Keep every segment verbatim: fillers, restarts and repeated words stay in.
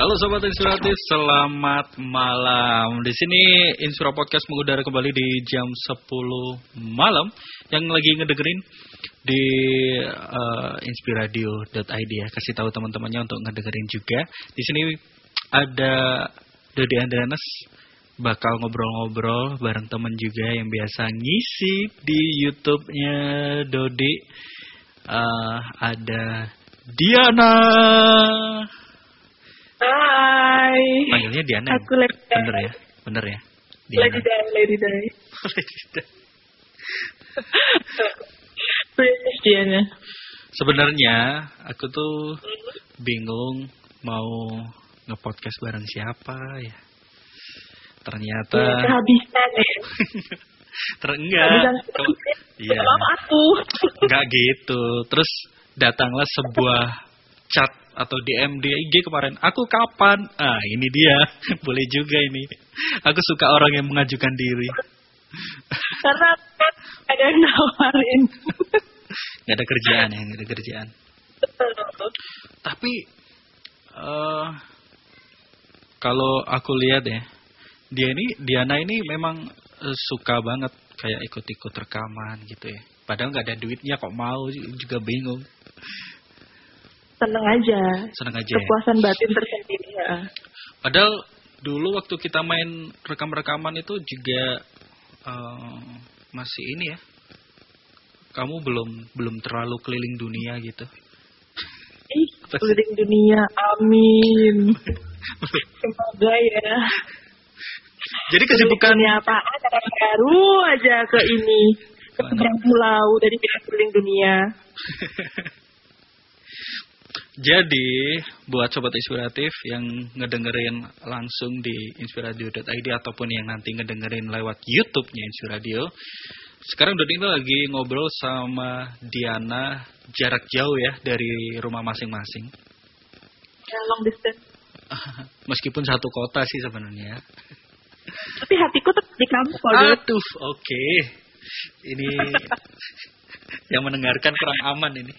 Halo Sobat Inspiratif, selamat malam. Di sini Inspira Podcast mengudara kembali di jam sepuluh malam. Yang lagi ngedengerin di uh, inspiradio dot i d ya. Kasih tahu teman-temannya untuk ngedengerin juga. Di sini ada Dodi Andrianus bakal ngobrol-ngobrol bareng teman juga yang biasa ngisi di YouTube-nya Dodi. Uh, ada Diana. Hai. Panggilnya Diana. Aku Lady Day. Bener ya? Bener ya? Diana. Lady Day, Lady Day. Lady Day. Princess Diana. Sebenarnya aku tuh bingung mau nge-podcast bareng siapa ya. Ternyata Ya, kehabisan ya. Terenggak. Iya. Sama aku. Enggak gitu. Terus datanglah sebuah chat atau D M di I G kemarin. Aku kapan? Ah, ini dia. Boleh juga ini. Aku suka orang yang mengajukan diri. Karena ada yang nawarin. Gak ada kerjaan ya, gak ada kerjaan. Tapi uh, kalau aku lihat ya, dia ini Diana ini memang uh, suka banget kayak ikut-ikut rekaman gitu ya. Padahal gak ada duitnya kok mau, juga bingung. Seneng aja. Seneng aja. Kepuasan ya? Batin tersendiri ya. Padahal dulu waktu kita main rekam-rekaman itu juga uh, masih ini ya. Kamu belum belum terlalu keliling dunia gitu. Ih, keliling dunia, amin. Semoga ya. Jadi kesibukan apa? Ada baru aja ke ini. Ke seberang pulau dari keliling dunia. Jadi, buat Sobat Inspiratif yang ngedengerin langsung di inspiradio dot i d ataupun yang nanti ngedengerin lewat YouTube-nya Inspiradio, sekarang Dodi ini lagi ngobrol sama Diana jarak jauh ya dari rumah masing-masing. Ya, long distance. Meskipun satu kota sih sebenarnya. Tapi hatiku tetap di kamu kok. Aduh, oke. Okay. Ini yang mendengarkan kurang aman ini.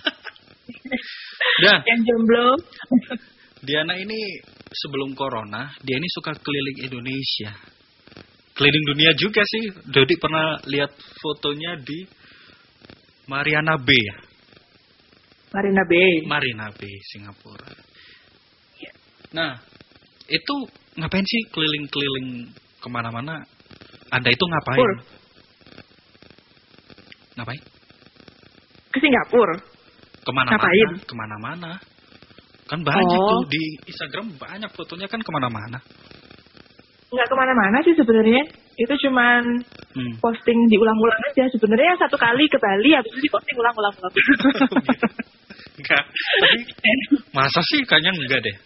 Dah. Yang jomblo. Diana ini sebelum corona, dia ini suka keliling Indonesia. Keliling dunia juga sih. Dodi pernah lihat fotonya di Mariana Bay ya? Marina Bay. Marina Bay, Singapura. Nah, itu ngapain sih keliling-keliling kemana-mana? Anda itu ngapain? Pur. Ngapain? Ke Singapura. Kemana-mana, ngapain? Kemana-mana. Kan banyak oh. tuh di Instagram banyak fotonya kan kemana-mana. Nggak kemana-mana sih sebenarnya. Itu cuman hmm. posting diulang-ulang aja. Sebenarnya satu kali ke Bali, habis itu posting ulang-ulang. Enggak. Tapi masa sih kayaknya enggak deh.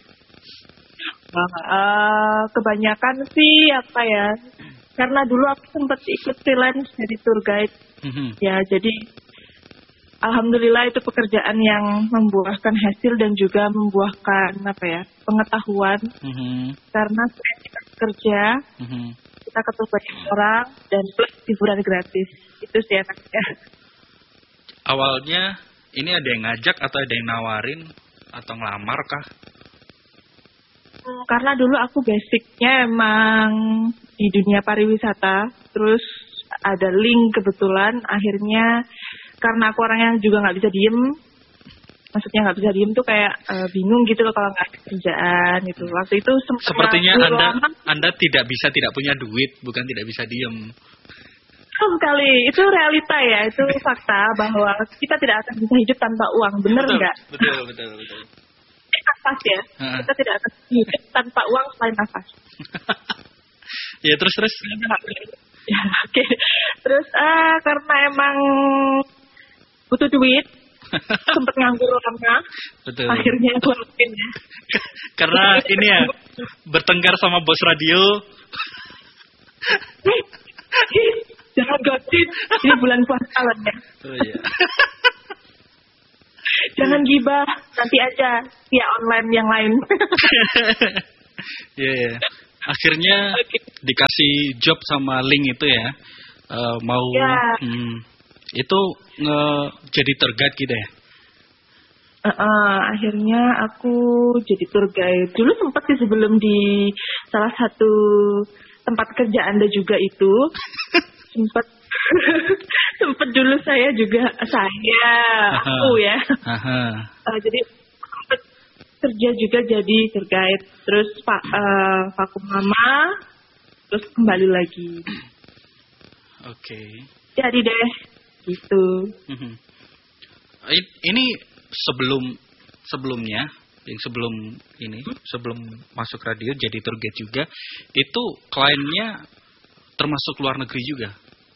Uh, kebanyakan sih apa ya? Karena dulu aku sempat ikut freelance jadi tour guide. Mm-hmm. Ya jadi alhamdulillah itu pekerjaan yang membuahkan hasil dan juga membuahkan apa ya pengetahuan. Mm-hmm. Karena kita kerja, mm-hmm. kita ketemu banyak orang dan plus hiburan gratis. Itu sih enaknya. Awalnya ini ada yang ngajak atau ada yang nawarin atau ngelamar kah? Hmm, karena dulu aku basicnya emang di dunia pariwisata, terus ada link kebetulan akhirnya. Karena aku orang yang juga nggak bisa diem, maksudnya nggak bisa diem tuh kayak uh, bingung gitu loh kalau nggak ada kerjaan gitu. Waktu itu sempat. Sepertinya anda lama, anda tidak bisa tidak punya duit, bukan tidak bisa diem. Oh sekali, itu realita ya, itu fakta bahwa kita tidak akan bisa hidup tanpa uang, bener nggak? Betul, betul, betul, betul. Eh, nafas ya, uh-huh. Kita tidak akan hidup tanpa uang selain nafas. Ya terus terus. Ya oke, okay. Terus ah uh, karena emang butuh duit, sempet nganggur lama. Betul. Akhirnya aku lakuin ya. Karena ini ya, bertengkar sama bos radio. Jangan gosip, ini bulan puasa loh ya. Oh iya. Jangan gibah, nanti aja via online yang lain. Iya, yeah, yeah. Akhirnya okay. Dikasih job sama link itu ya, uh, mau... Yeah. Hmm, itu nge jadi tour guide gitu ya? Uh, uh, akhirnya aku jadi tour guide. Dulu sempat sih sebelum di salah satu tempat kerja Anda juga itu sempat sempat dulu saya juga saya aku ya. Uh, jadi sempat kerja juga jadi tour guide. Terus pak uh, vakum lama, terus kembali lagi. Oke. Okay. Jadi deh gitu. Mm-hmm. Ini sebelum sebelumnya, yang sebelum ini, sebelum masuk radio jadi tour guide juga, itu kliennya termasuk luar negeri juga.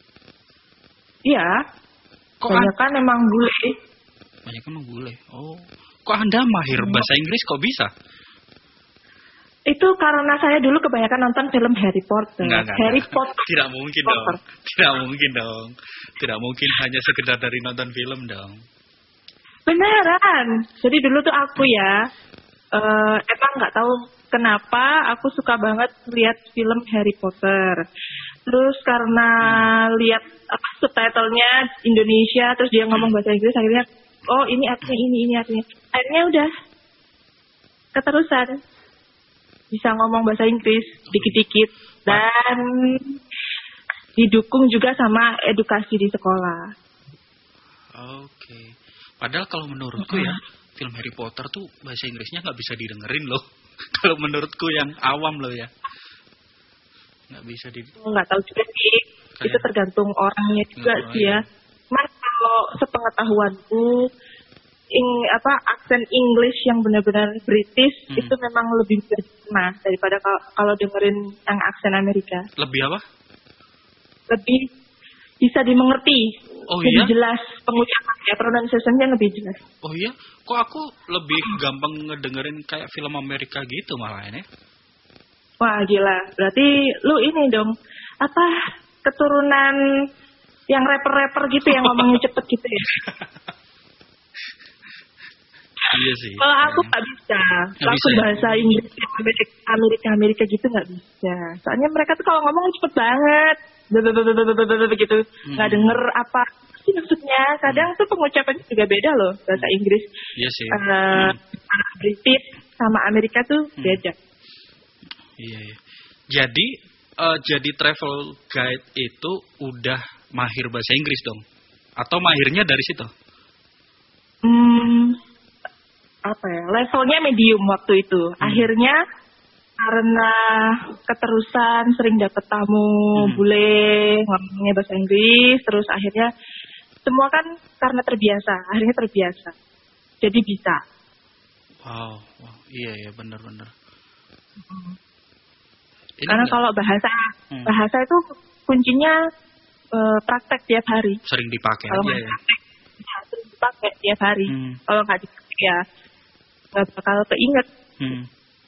Iya. Kok banyak kan emang bule. Banyak kan emang bule. Oh, kok Anda mahir bahasa Inggris kok bisa? Itu karena saya dulu kebanyakan nonton film Harry Potter. Enggak, enggak, Harry enggak. Potter. Tidak mungkin Potter. dong. Tidak mungkin dong. Tidak mungkin hanya sekedar dari nonton film dong. Beneran. Jadi dulu tuh aku ya, uh, emang nggak tahu kenapa aku suka banget lihat film Harry Potter. Terus karena hmm. lihat apa subtitlenya Indonesia, terus dia ngomong bahasa Inggris, akhirnya oh ini artinya ini ini artinya. Akhirnya udah keterusan bisa ngomong bahasa Inggris dikit-dikit dan didukung juga sama edukasi di sekolah. Oke. Okay. Padahal kalau menurutku ya, film Harry Potter tuh bahasa Inggrisnya nggak bisa didengerin loh. Kalau menurutku yang awam loh ya. Nggak bisa di... Nggak tahu juga sih. Kayak... Itu tergantung orangnya juga sih ya. Mas kalau sepengetahuanku, ing, apa aksen English yang benar-benar British hmm. itu memang lebih berguna daripada kalau, kalau dengerin yang aksen Amerika. Lebih apa? Lebih bisa dimengerti. Oh lebih iya? Jelas pengucapannya, pronunciation-nya lebih jelas. Oh iya? Kok aku lebih gampang ngedengerin kayak film Amerika gitu malah ini? Wah gila, berarti lu ini dong, apa, keturunan yang rapper-rapper gitu yang ngomongnya cepet gitu ya? Iya sih. Kalau aku nggak bisa, langsung bahasa Inggris Amerika-Amerika gitu nggak bisa. Soalnya mereka tuh kalau ngomong cepet banget, begitu, nggak denger apa sih maksudnya. Kadang tuh pengucapannya juga beda loh bahasa Inggris. Iya sih. Uh, hmm. British sama Amerika tuh hmm. beda. Iya. iya. Jadi uh, jadi travel guide itu udah mahir bahasa Inggris dong? Atau mahirnya dari situ? Hmm. Apa ya, levelnya medium waktu itu. Hmm. Akhirnya karena keterusan sering dapet tamu hmm. bule ngomongnya bahasa Inggris, terus akhirnya semua kan karena terbiasa, akhirnya terbiasa. Jadi bisa. Wow, wow. Iya ya benar-benar. Hmm. Karena enggak... kalau bahasa hmm. bahasa itu kuncinya uh, praktek tiap hari. Sering dipakai kalau aja ya. Praktek, ya. Sering dipakai tiap hari. Hmm. Kalau nggak dipakai ya nggak bakal keinget. Hmm.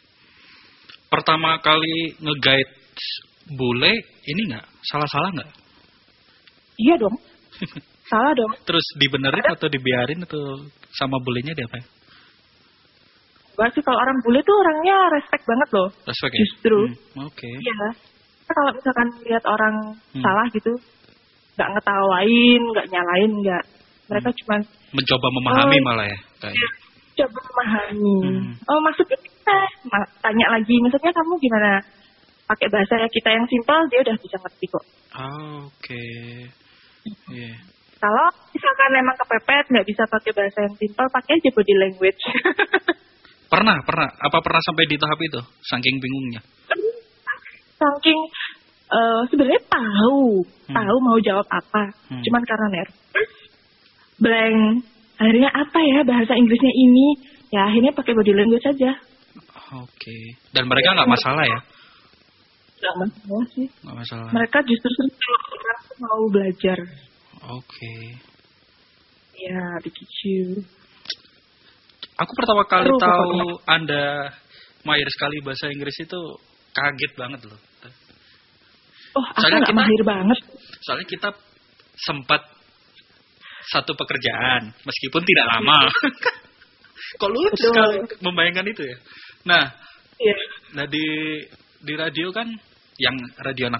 Pertama kali nge-guide bule, ini nggak? Salah-salah nggak? Iya dong. Salah dong. Terus dibenerin Ada. atau dibiarin atau sama bulenya dia apa? Enggak sih, kalau orang bule tuh orangnya respect banget loh. Respect ya? Justru. Hmm. Oke. Okay. Iya. Kalau misalkan lihat orang hmm. salah gitu, nggak ngetawain, nggak nyalain, nggak. Mereka hmm. cuma mencoba memahami oh, malah ya. Kayaknya. Coba memahami. Hmm. Oh maksudnya kita tanya lagi, maksudnya kamu gimana? Pakai bahasa kita yang simpel, dia udah bisa ngerti kok. Oh, oke. Okay. Yeah. Kalau misalkan memang kepepet nggak bisa pakai bahasa yang simpel, pakai aja body language. Pernah, pernah. Apa pernah sampai di tahap itu? Saking bingungnya. Saking uh, sebenarnya tahu, hmm. tahu mau jawab apa. Hmm. Cuman karena nervous, blank. Akhirnya apa ya bahasa Inggrisnya ini? Ya akhirnya pakai body language saja. Oke. Okay. Dan mereka nggak masalah ya? Nggak masalah sih. Nggak masalah. Mereka justru senang mau belajar. Oke. Okay. Ya, begitu. Aku pertama kali Aduh, tahu pokoknya. Anda mahir sekali bahasa Inggris itu kaget banget loh. Oh, aku nggak mahir banget. Soalnya kita sempat satu pekerjaan, meskipun tidak lama. Kok lucu sekali membayangkan itu ya. Nah, yeah. nah di di radio kan, yang radio anak